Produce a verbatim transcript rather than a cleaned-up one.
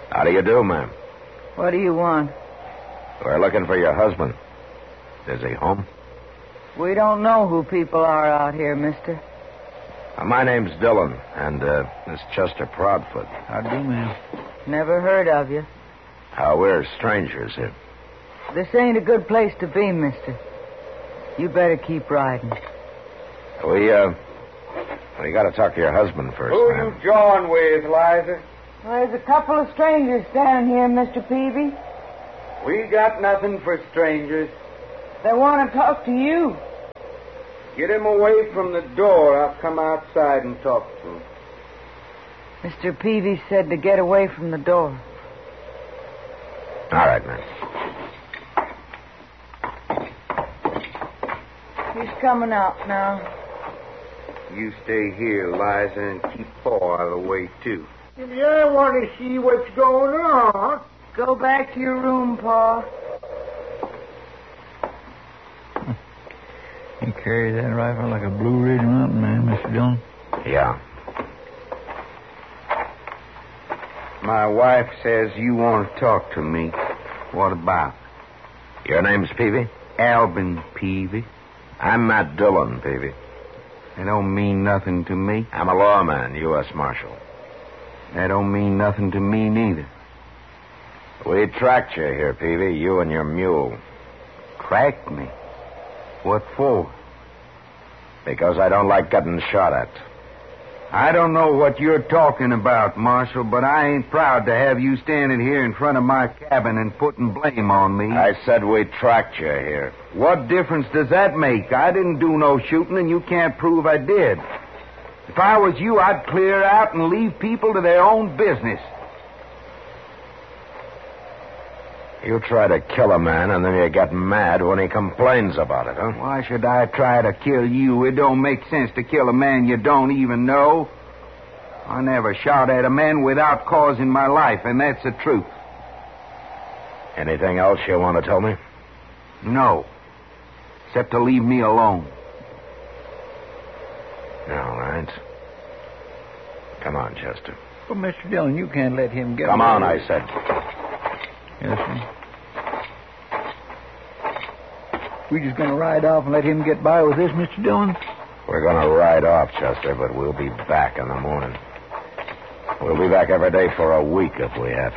How do you do, ma'am? What do you want? We're looking for your husband. Is he home? We don't know who people are out here, mister. Uh, my name's Dillon, and uh, this Chester Proudfoot. How do, ma'am? Never heard of you. Uh, we're strangers here. This ain't a good place to be, mister. You better keep riding. We, uh, we gotta talk to your husband first, Who ma'am. you jawing with, Liza? Well, there's a couple of strangers standing here, Mister Peavy. We got nothing for strangers. They want to talk to you. Get him away from the door. I'll come outside and talk to him. Mister Peavy said to get away from the door. All right, ma'am. He's coming out now. You stay here, Liza, and keep Paul out of the way, too. Yeah, I want to see what's going on. Go back to your room, Pa. You carry that rifle like a Blue Ridge Mountain man, Mister Dillon? Yeah. My wife says you want to talk to me. What about? Your name's Peavy? Albin Peavy. I'm Matt Dillon, Peavy. That don't mean nothing to me. I'm a lawman, U S Marshal. That don't mean nothing to me neither. We tracked you here, Peavy, you and your mule. Tracked me? What for? Because I don't like getting shot at. I don't know what you're talking about, Marshal, but I ain't proud to have you standing here in front of my cabin and putting blame on me. I said we tracked you here. What difference does that make? I didn't do no shooting, and you can't prove I did. If I was you, I'd clear out and leave people to their own business. You try to kill a man, and then you get mad when he complains about it, huh? Why should I try to kill you? It don't make sense to kill a man you don't even know. I never shot at a man without cause in my life, and that's the truth. Anything else you want to tell me? No. Except to leave me alone. All right. Come on, Chester. Well, Mister Dillon, you can't let him get Come away. on, I said. Yes, sir. We just going to ride off and let him get by with this, Mister Dillon? We're going to ride off, Chester, but we'll be back in the morning. We'll be back every day for a week if we have